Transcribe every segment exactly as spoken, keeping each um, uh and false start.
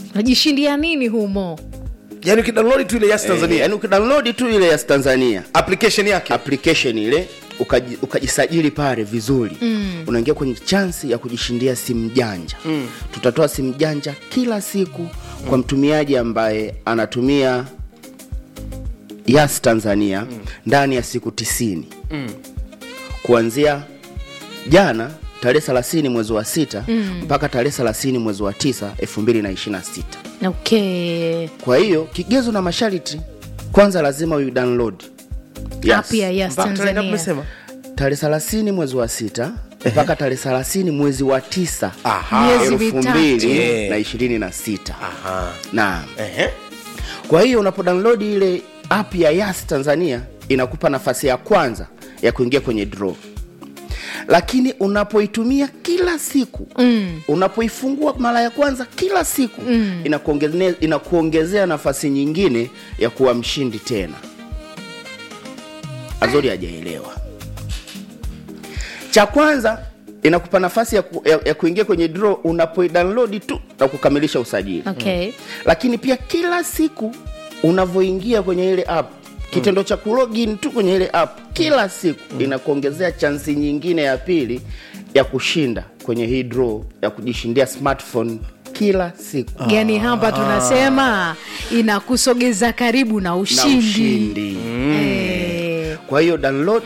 Unajishindia nini humo? Yaani ukidownload tu ile Yas Tanzania, eh, yaani ukidownload tu ile Yas Tanzania application yake, application ile ukaji, ukajisajili pale vizuri, mm. unaingia kwenye chance ya kujishindia simu janja. Mm. Tutatoa simu janja kila siku mm. kwa mtumiaji ambaye anatumia Yas Tanzania mm. ndani ya siku tisini. Mm. Kuanzia jana tarehe thelathini mwezi wa sita mm. mpaka tarehe thelathini mwezi wa tisa elfu mbili na ishirini na sita. Okay. Kwa hiyo kigezo na masharti, kwanza lazima u download Yes. App ya Yas Tanzania. Tumesema tarehe thelathini mwezi wa sita mpaka tarehe thelathini mwezi wa tisa elfu mbili na ishirini na sita. Aha. Naam. Ehe. Kwa hiyo unapo download ile app ya Yas Tanzania inakupa nafasi ya kwanza ya kuingia kwenye draw. Lakini unapoitumia kila siku, mm. unapoifungua mara ya kwanza kila siku, mm. inakuongezea inakuongezea nafasi nyingine ya kuwa mshindi tena. Azori hajaelewa. Cha kwanza inakupa nafasi ya, ku, ya, ya kuingia kwenye draw unapoidownload tu na kukamilisha usajili. Okay. Lakini pia kila siku unavoingia kwenye ile app, kitendo cha kulogin tu kwenye ile app kila siku mm. inakuongezea chance nyingine ya pili ya kushinda kwenye hii draw ya kujishindia smartphone kila siku. Yaani hapa tunasema inakusogeza karibu na ushindi. Na ushindi. Mm. Eh. Kwa hiyo download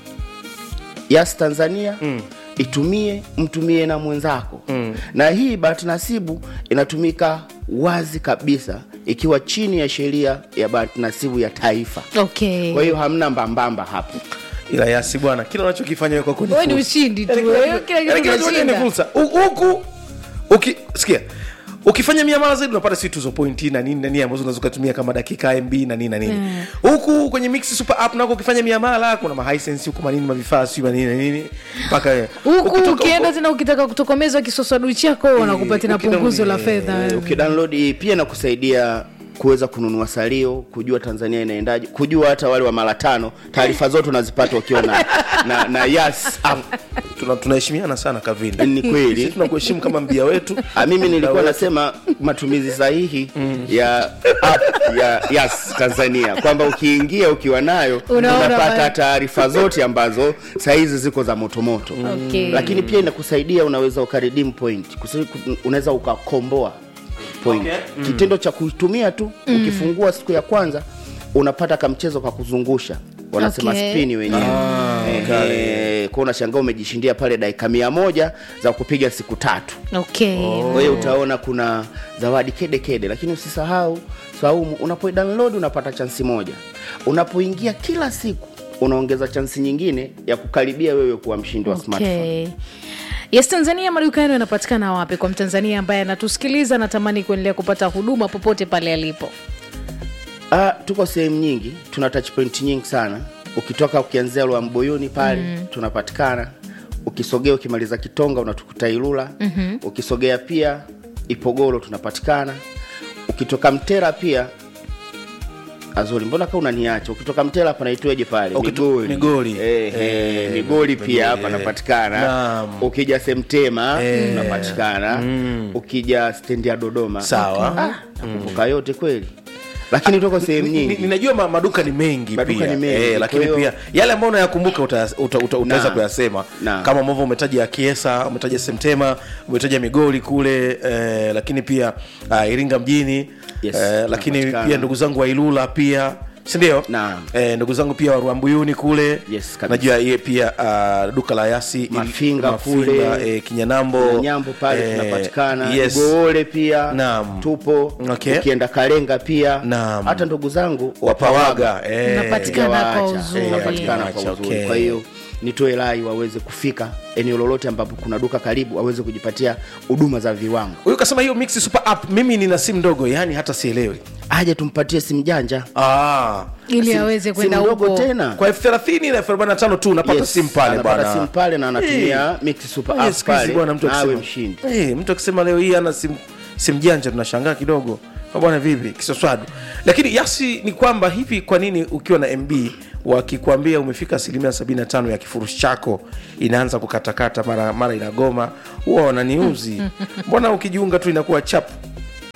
Yas Tanzania, mm. itumie, mtumie na mwenzako. Mm. Na hii bahati nasibu inatumika wazi kabisa ikiwa chini ya sheria ya bahati nasibu ya taifa. Okay. Kwa hiyo hamna mbambamba hapo. Ila Yas bwana, kila unachokifanya wewe kwa wewe ni ushindi tu. Wewe kila kitu unashinda. Fursa. Huku ukisikia ukifanya miamala zaidi unapata si tuzo pointi na nini na nini ambazo unaweza kutumia kama dakika M B na nini na nini. Huku mm. kwenye Mix Super App nako ukifanya miamala kuna ma hisense huko manini mavifaa si nini na nini mpaka huku ukienda tena ukitaka kutokomeza kisoswadu chako wanakupa tena punguzo la fedha. Ukidownload pia na kusaidia kuweza kununua salio, kujua Tanzania inaendaje, kujua hata wale wa mara tano, taarifa zote unazipata ukiwa na na, na Yas app. Tuna tunaheshimiana sana Kavindi. Ni kweli. Sisi tunakuheshimu kama mbia wetu. A, mimi nilikuwa nasema matumizi sahihi mm. ya app ya Yas Tanzania kwamba ukiingia ukiwa nayo unapata taarifa zote ambazo saizi ziko za motomoto. Okay. Lakini pia inakusaidia, unaweza ukaredeem point, unaweza ukakomboa point. Okay. Mm. Kitendo cha kuitumia tu mm. ukifungua siku ya kwanza unapata kamchezo kwa kuzungusha. Wanasema okay. spin wenyewe. Ah, okay. Kwa unashangaa umejishindia pale dakika mia moja za kupiga siku tatu. Okay. Oh. Kwa hiyo utaona kuna zawadi kede kede, lakini usisahau Saumu, unapodownload unapata chance moja. Unapoingia kila siku unaongeza chance nyingine ya kukaribia wewe kuwa mshindi wa okay. smartphone. Yes Tanzania, maduka yenu yanapatikana wapi kwa Mtanzania ambaye anatusikiliza na tamani kuendelea kupata huduma popote pale alipo? Ah, tuko sehemu nyingi, tuna touch point nyingi sana. Ukitoka ukianzia Lwamboyoni pale mm. tunapatikana. Ukisogea ukimaliza Kitonga unatukuta Ilula. Mm-hmm. Ukisogea pia Ipogolo tunapatikana. Ukitoka Mtera pia Azuri, mbona kama unaniacha? Ukitoka Mtera hapa naitweje pale? Migoli. Migoli. Eh, eh, Migoli pia hapa napatikana. Naam. Ukija Semtema eh. tunapatikana. Mm. Ukija stendi ya Dodoma. Sawa. Okay. Ah, nakumbuka mm. yote kweli. Lakini tuko sehemu nyingi. Ninajua ma, maduka ni mengi maduka pia. Ni mengi. Eh, lakini pia yale ambayo unayakumbuka utaweza uta, uta, uta kuyasema. Kama ambavyo umetaja ya Kiesa, umetaja Semtema, umetaja Migoli kule, eh, lakini pia uh, Iringa mjini. Yes, eh, lakini pia ndugu zangu wa Ilula pia, si ndio? Eh, ndugu zangu pia wa Rwambuyuni kule. Yes, najua yeye pia uh, duka la Yasi Mafinga, Mafinga kule, eh, Kinyanambo, Nyambo pale eh, tunapatikana. Yes. Goole pia. Naam. Tupo. Okay. Ukienda Kalenga pia. Naam. Hata ndugu zangu Wapawaga eh napatikana kwa uzuri. Napatikana kwa uzuri. Okay. Kwa hiyo nitoe rai waweze kufika eneo lolote ambapo kuna duka karibu, waweze kujipatia huduma za viwango. Huyu kasema hiyo Mix Super App, mimi nina simu ndogo, yani hata sielewi. Aje tumpatie simu janja. Ah, ili aweze kwenda huko tena. Kwa elfu thelathini na elfu arobaini na tano tu unapata yes, simu pale bwana. Anapata simu pale na anatumia hey. Mix Super App yes, pale. Bwana mtu akisema mshindi. Eh, hey, mtu akisema leo hii ana simu simu janja tunashangaa kidogo. Bwana vipi? Kisoswadu. Lakini Yasi ni kwamba hivi kwa nini ukiwa na M B wakikwambia umefika asilimia sabini na tano ya kifurushi chako inaanza kukatakata mara mara inagoma, huwa wananiuzi. Mbona ukijiunga tu inakuwa chap?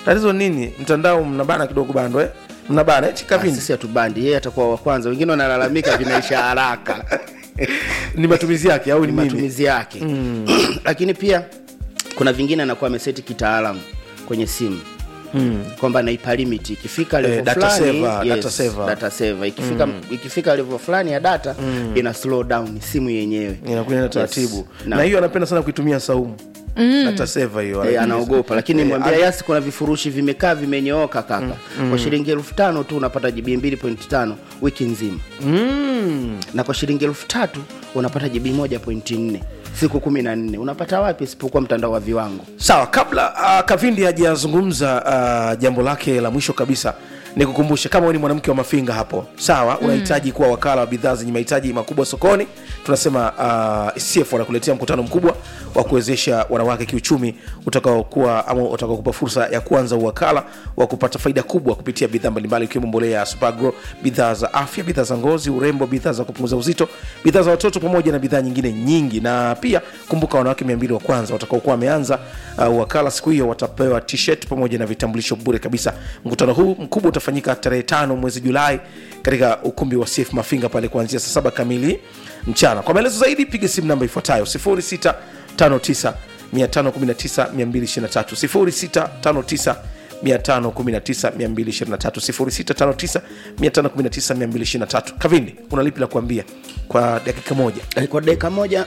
tatizo nini? Mtandao mnabana kidogo bando eh? Mnabana eti Kavindi. Sisi hatubandi, yeye atakuwa wa kwanza. Wengine wanalalamika vinaisha haraka. Ni matumizi yake au ni nini? Matumizi yake. Mm. Lakini pia kuna vingine anakuwa ameseti kitaalamu kwenye simu. Mm. Kwamba na ipa limit ikifika level eh, data fulani, saver, yes, data saver. Data saver ikifika mm. ikifika level fulani ya data mm. ina slow down simu yenyewe. Inakuwa taratibu. Yes. Na, na hiyo anapenda sana kuitumia Saumu. Mm. Data saver hiyo. Eh, anaogopa lakini nimwambia eh, Yasi kuna vifurushi vimekaa vimenyooka kaka. Mm. Mm. Kwa shilingi elfu tano tu unapata G B mbili nukta tano wiki nzima. Mm. Na kwa shilingi elfu tatu unapata G B moja nukta nne siku kumi na nne. Unapata wapi isipokuwa mtandao wa viwango? Sawa, kabla uh, Kavindi hajazungumza uh, jambo lake la mwisho kabisa, nikukumbushe kama wewe ni mwanamke wa Mafinga hapo, sawa, mm. unahitaji kuwa wakala wa bidhaa zenye mahitaji makubwa sokoni, tunasema uh, C F wanakuletea mkutano mkubwa wa kuwezesha wanawake kiuchumi utakao kuwa ama utakao kupa fursa ya kuanza uwakala wa kupata faida kubwa kupitia bidhaa mbalimbali ikiwemo mbolea ya Superagro, bidhaa za afya, bidhaa za ngozi, urembo, bidhaa za kupunguza uzito, bidhaa za watoto pamoja na bidhaa nyingine nyingi. Na pia kumbuka wanawake mia mbili wa kwanza watakao kuwa wameanza uh, uwakala siku hiyo watapewa t-shirt pamoja na vitambulisho bure kabisa. Mkutano huu mkubwa utafanyika tarehe tano mwezi Julai katika ukumbi wa C F Mafinga pale kuanzia saa saba kamili mchana. Kwa maelezo zaidi piga simu namba ifuatayo sifuri sita tano tisa mia tano kumi na tisa mia mbili ishirini na tatu sifuri sita tano tisa mia tano kumi na tisa mia mbili ishirini na tatu sifuri sita tano tisa mia tano kumi na tisa mia mbili ishirini na tatu. Kavindi, unalipi la kuambia kwa dakika moja? Kwa dakika moja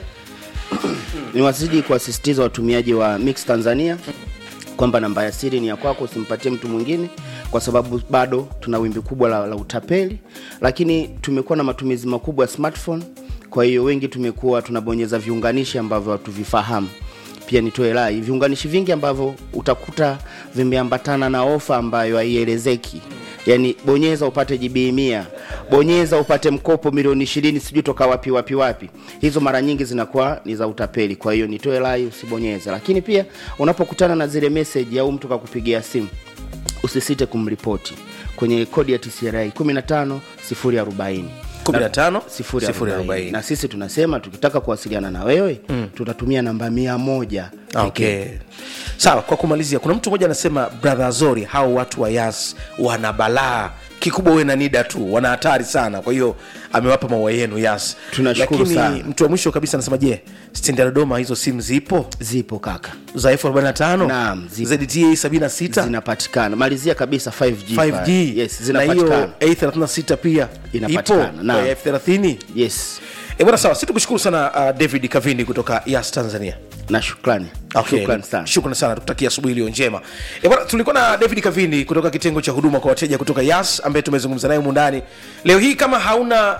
ni wazidi kuasisitiza watumiaji wa Mix Tanzania kwamba namba ya siri ni ya kwako, usimpatie mtu mwingine kwa sababu bado tuna wimbi kubwa la, la utapeli. Lakini tumekuwa na matumizi makubwa ya smartphone, kwa hiyo wengi tumekuwa tunabonyeza viunganishi ambavyo hatuvifahamu. Pia nitoe rai, viunganishi vingi ambavyo utakuta vimeambatana na ofa ambayo haielezeki. Yaani bonyeza upate G B mia, bonyeza upate mkopo milioni ishirini sijui toka wapi wapi wapi. Hizo mara nyingi zinakuwa ni za utapeli. Kwa hiyo nitoe rai usibonyeze. Lakini pia unapokutana na zile message au mtu kakupigia simu, usisite kumripoti kwenye kodi ya T C R A kumi na tano sifuri arobaini kumi na tano sifuri arobaini. Na sisi tunasema tukitaka kuwasiliana na wewe mm. tutatumia namba mia moja. Okay. Sawa, kwa kumalizia kuna mtu mmoja anasema brother Azori, hao watu wa Yas wana balaa kikubwa, wewe na Nida tu wana hatari sana. Kwa hiyo amewapa maua yenu Yas. Tunashukuru sana. Lakini mtu wa mwisho kabisa anasema je, stendi Dodoma hizo simu zipo? Zipo kaka. Za F arobaini na tano? Naam, zipo. Z T A sabini na sita zinapatikana. Malizia kabisa five G. five G. Yes, zinapatikana. Na hiyo A thelathini na sita pia inapatikana. Naam. F thelathini? Yes. E bwana, sawa, sisi tukushukuru sana uh, David Kavindi kutoka Yas Tanzania. Na shukrani. Okay. Shukrani sana. Shukrani sana. Tukutakia asubuhi iliyo njema. E bwana, tulikuwa na David Kavindi kutoka kitengo cha huduma kwa wateja kutoka Yas ambaye tumezungumza naye mundani. Leo hii kama hauna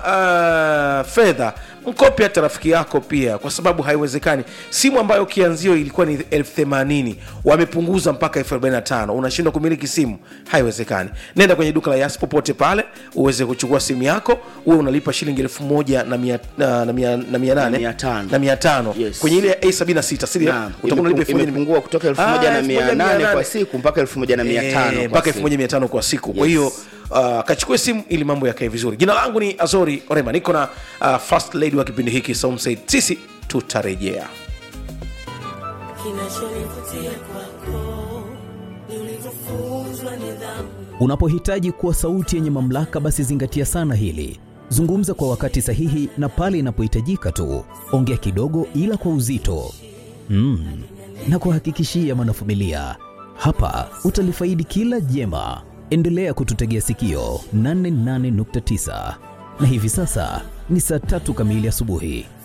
uh, fedha, mkope hata rafiki yako pia, kwa sababu haiwezekani. Simu ambayo kianzio ilikuwa ni elfu themanini wamepunguza mpaka elfu arobaini na tano. Unashindwa kumiliki simu? Haiwezekani. Nenda kwenye duka la Yas popote pale uweze kuchukua simu yako, uwe unalipa shilingi elfu moja na mia na mia na mia nane na mia tano yes. Kwenye ile A sabini na sita siri utakuwa unalipa imepungua kutoka elfu moja na mia nane kwa siku mpaka elfu moja na mia tano mpaka elfu moja na mia tano kwa siku. Kwa hiyo Uh, kachukue simu ili mambo yakae vizuri. Jina langu ni Azori Orema, niko na uh, first lady wa kipindi hiki Saum Said. Sisi tutarejea. Unapohitaji kuwa sauti yenye mamlaka, basi zingatia sana hili. Zungumza kwa wakati sahihi na pale inapohitajika tu. Ongea kidogo ila kwa uzito. Mm. Na kuhakikishia mwanafamilia, hapa utalifaidi kila jema. Endelea kututegea sikio nane nane nukta tisa. Na hivi sasa ni saa tatu kamili asubuhi.